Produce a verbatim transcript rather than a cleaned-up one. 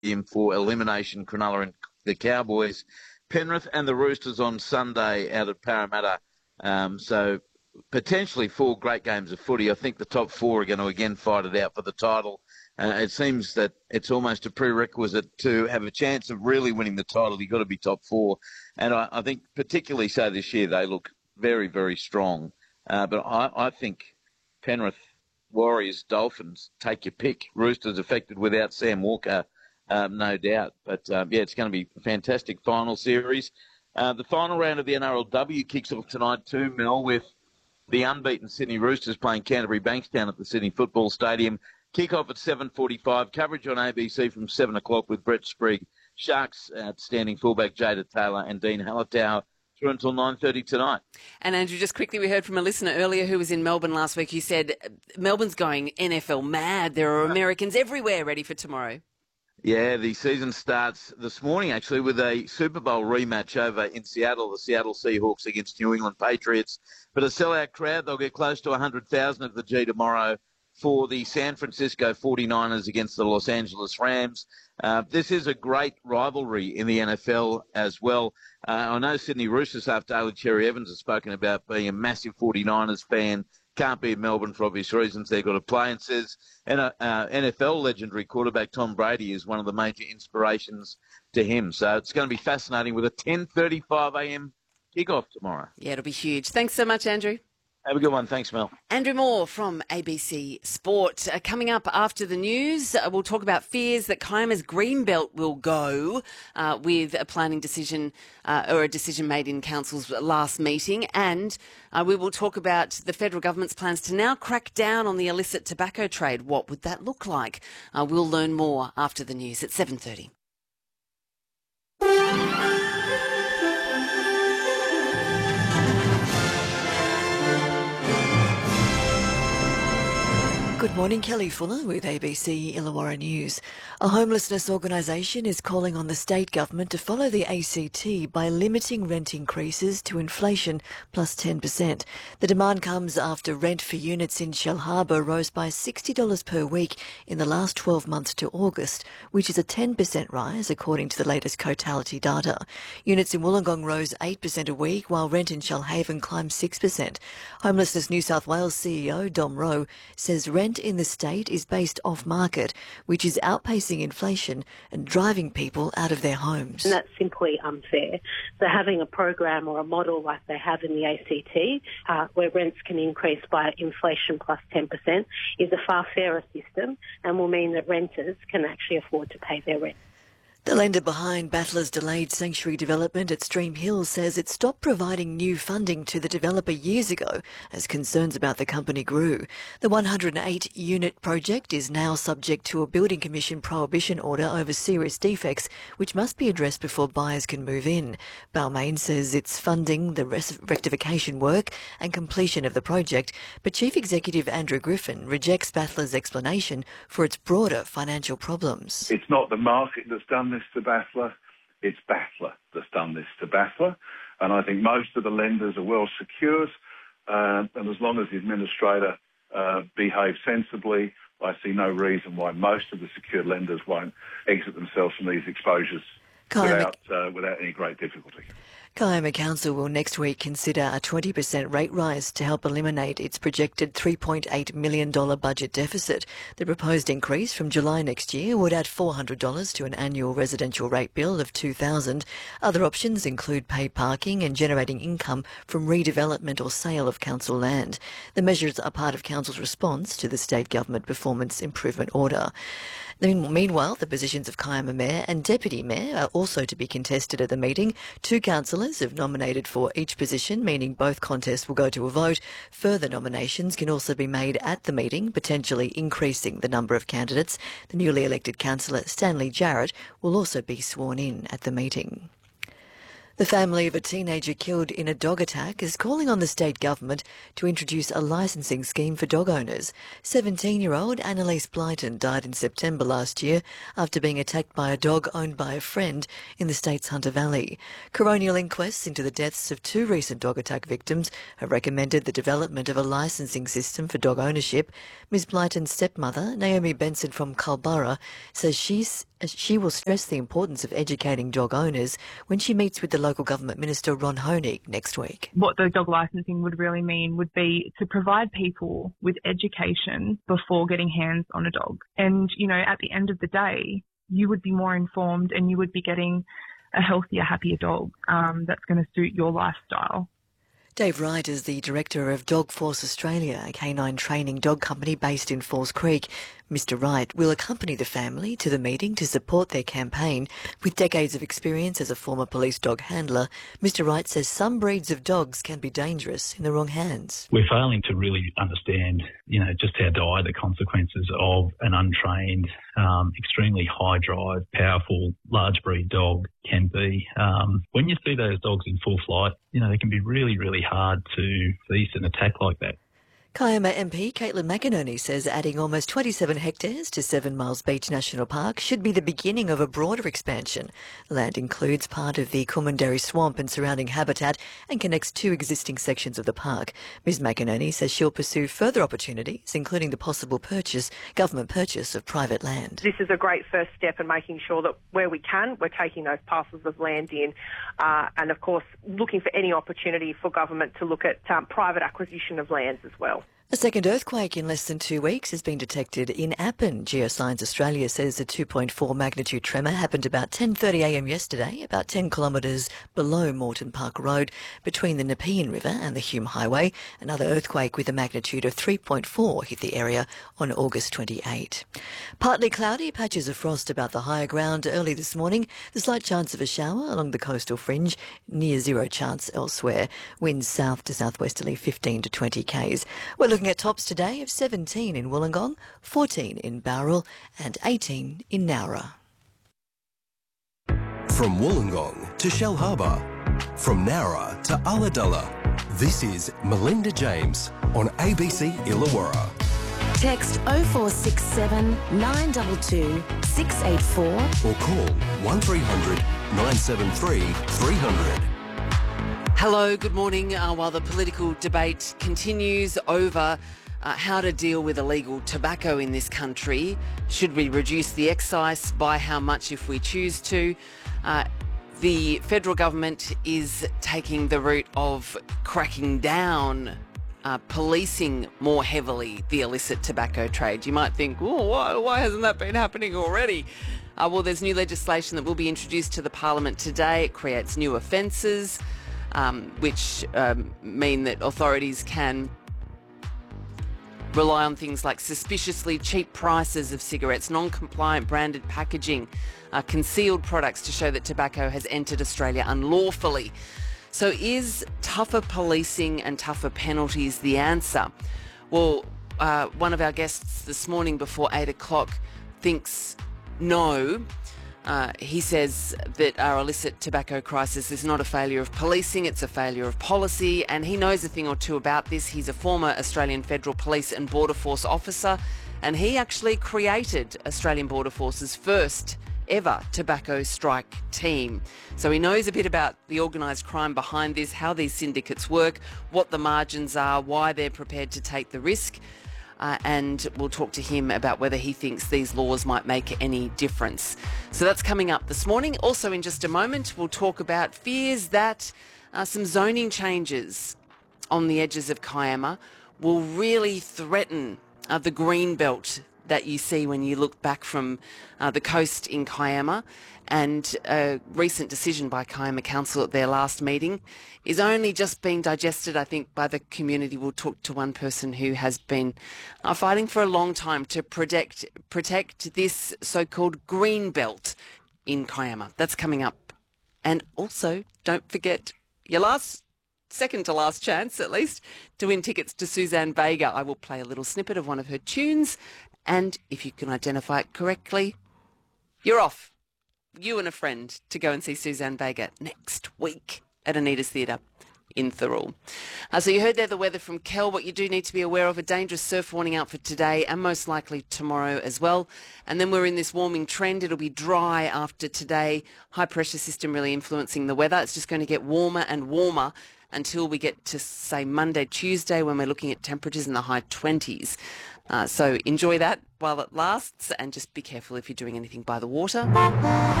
for elimination, Cronulla and the Cowboys. Penrith and the Roosters on Sunday out at Parramatta. Um, so potentially four great games of footy. I think the top four are going to again fight it out for the title. Uh, it seems that it's almost a prerequisite to have a chance of really winning the title. You've got to be top four. And I, I think particularly so this year, they look very, very strong. Uh, but I, I think Penrith, Warriors, Dolphins, take your pick. Roosters affected without Sam Walker, um, no doubt. But, um, yeah, it's going to be a fantastic final series. Uh, the final round of the N R L W kicks off tonight too, Mel, with the unbeaten Sydney Roosters playing Canterbury Bankstown at the Sydney Football Stadium. Kick-off at seven forty-five. Coverage on A B C from seven o'clock with Brett Sprigg, Sharks outstanding fullback Jada Taylor and Dean Hallertau through until nine thirty tonight. And Andrew, just quickly, we heard from a listener earlier who was in Melbourne last week who said Melbourne's going N F L mad. There are Americans everywhere ready for tomorrow. Yeah, the season starts this morning, actually, with a Super Bowl rematch over in Seattle, the Seattle Seahawks against New England Patriots. But a sellout crowd, they'll get close to one hundred thousand at the G tomorrow for the San Francisco forty-niners against the Los Angeles Rams. Uh, this is a great rivalry in the N F L as well. Uh, I know Sydney Roosters half Daly Cherry Evans has spoken about being a massive forty-niners fan. Can't be in Melbourne for obvious reasons. They've got to play, and says and, uh, uh, N F L legendary quarterback Tom Brady is one of the major inspirations to him. So it's going to be fascinating with a ten thirty-five a.m. kickoff tomorrow. Yeah, it'll be huge. Thanks so much, Andrew. Have a good one. Thanks, Mel. Andrew Moore from A B C Sport. Uh, coming up after the news, uh, we'll talk about fears that Kiama's Greenbelt will go uh, with a planning decision uh, or a decision made in Council's last meeting. And uh, we will talk about the federal government's plans to now crack down on the illicit tobacco trade. What would that look like? Uh, we'll learn more after the news at seven thirty. Good morning, Kelly Fuller with A B C Illawarra News. A homelessness organisation is calling on the state government to follow the A C T by limiting rent increases to inflation plus ten percent. The demand comes after rent for units in Shellharbour rose by sixty dollars per week in the last twelve months to August, which is a ten percent rise according to the latest Cotality data. Units in Wollongong rose eight percent a week, while rent in Shellhaven climbed six percent. Homelessness New South Wales C E O Dom Rowe says rent in the state is based off market, which is outpacing inflation and driving people out of their homes. And that's simply unfair. So having a program or a model like they have in the A C T, uh, where rents can increase by inflation plus ten percent, is a far fairer system and will mean that renters can actually afford to pay their rent. The lender behind Battler's delayed sanctuary development at Stream Hill says it stopped providing new funding to the developer years ago as concerns about the company grew. The one hundred eight unit project is now subject to a Building Commission prohibition order over serious defects, which must be addressed before buyers can move in. Balmain says it's funding the rectification work and completion of the project, but Chief Executive Andrew Griffin rejects Battler's explanation for its broader financial problems. It's not the market that's done this to Battler, it's Battler that's done this to Battler. And I think most of the lenders are well secured, uh, and as long as the administrator uh, behaves sensibly, I see no reason why most of the secured lenders won't exit themselves from these exposures without, uh, without any great difficulty. Kiama Council will next week consider a twenty percent rate rise to help eliminate its projected three point eight million dollars budget deficit. The proposed increase from July next year would add four hundred dollars to an annual residential rate bill of two thousand dollars. Other options include paid parking and generating income from redevelopment or sale of council land. The measures are part of Council's response to the State Government Performance Improvement Order. Meanwhile, the positions of Kiama Mayor and Deputy Mayor are also to be contested at the meeting. Two councillors have nominated for each position, meaning both contests will go to a vote. Further nominations can also be made at the meeting, potentially increasing the number of candidates. The newly elected councillor, Stanley Jarrett, will also be sworn in at the meeting. The family of a teenager killed in a dog attack is calling on the state government to introduce a licensing scheme for dog owners. seventeen-year-old Annalise Blyton died in September last year after being attacked by a dog owned by a friend in the state's Hunter Valley. Coronial inquests into the deaths of two recent dog attack victims have recommended the development of a licensing system for dog ownership. Miz Blyton's stepmother, Naomi Benson from Culburra, says she's She will stress the importance of educating dog owners when she meets with the local government minister Ron Honig next week. What the dog licensing would really mean would be to provide people with education before getting hands on a dog. And, you know, at the end of the day, you would be more informed and you would be getting a healthier, happier dog um, that's going to suit your lifestyle. Dave Wright is the director of Dog Force Australia, a canine training dog company based in Falls Creek. Mister Wright will accompany the family to the meeting to support their campaign. With decades of experience as a former police dog handler, Mister Wright says some breeds of dogs can be dangerous in the wrong hands. We're failing to really understand, you know, just how dire the consequences of an untrained, um, extremely high drive, powerful, large breed dog can be. Um, when you see those dogs in full flight, you know, they can be really, really hard to cease an attack like that. Kiama M P Caitlin McInerney says adding almost twenty-seven hectares to Seven Miles Beach National Park should be the beginning of a broader expansion. Land includes part of the Kumunderi Swamp and surrounding habitat and connects two existing sections of the park. Miz McInerney says she'll pursue further opportunities, including the possible purchase, government purchase of private land. This is a great first step in making sure that where we can, we're taking those parcels of land in uh, and, of course, looking for any opportunity for government to look at um, private acquisition of lands as well. A second earthquake in less than two weeks has been detected in Appin. Geoscience Australia says the two point four magnitude tremor happened about ten thirty a m yesterday, about ten kilometres below Moreton Park Road, between the Nepean River and the Hume Highway. Another earthquake with a magnitude of three point four hit the area on August twenty-eighth. Partly cloudy, patches of frost about the higher ground early this morning. The slight chance of a shower along the coastal fringe, near zero chance elsewhere. Winds south to southwesterly fifteen to twenty k's. We're looking at tops today of seventeen in Wollongong, fourteen in Bowral and eighteen in Nowra. From Wollongong to Shell Harbour, from Nowra to Ulladulla, this is Melinda James on A B C Illawarra. Text oh four six seven, nine two two, six eight four or call one three hundred, nine seven three, three hundred. Hello, good morning. Uh, while the political debate continues over uh, how to deal with illegal tobacco in this country, should we reduce the excise, by how much if we choose to, uh, the federal government is taking the route of cracking down, uh, policing more heavily the illicit tobacco trade. You might think, oh, why, why hasn't that been happening already? Uh, well, there's new legislation that will be introduced to the Parliament today. It creates new offences, Um, which um, mean that authorities can rely on things like suspiciously cheap prices of cigarettes, non-compliant branded packaging, uh, concealed products to show that tobacco has entered Australia unlawfully. So is tougher policing and tougher penalties the answer? Well, uh, one of our guests this morning before eight o'clock thinks no. Uh, he says that our illicit tobacco crisis is not a failure of policing, it's a failure of policy, and he knows a thing or two about this. He's a former Australian Federal Police and Border Force officer, and he actually created Australian Border Force's first ever tobacco strike team. So he knows a bit about the organised crime behind this, how these syndicates work, what the margins are, why they're prepared to take the risk. Uh, and we'll talk to him about whether he thinks these laws might make any difference. So that's coming up this morning. Also in just a moment, we'll talk about fears that uh, some zoning changes on the edges of Kiama will really threaten uh, the green belt that you see when you look back from uh, the coast in Kiama. And a recent decision by Kiama Council at their last meeting is only just being digested, I think, by the community. We'll talk to one person who has been uh, fighting for a long time to protect protect this so-called green belt in Kiama. That's coming up. And also, don't forget your last, second to last chance, at least, to win tickets to Suzanne Vega. I will play a little snippet of one of her tunes, and if you can identify it correctly, you're off. You and a friend to go and see Suzanne Vega next week at Anita's Theatre in Thirroul. Uh, so you heard there the weather from Kel. What you do need to be aware of, a dangerous surf warning out for today and most likely tomorrow as well. And then we're in this warming trend. It'll be dry after today. High pressure system really influencing the weather. It's just going to get warmer and warmer until we get to, say, Monday, Tuesday, when we're looking at temperatures in the high twenties. Uh, so enjoy that while it lasts, and just be careful if you're doing anything by the water.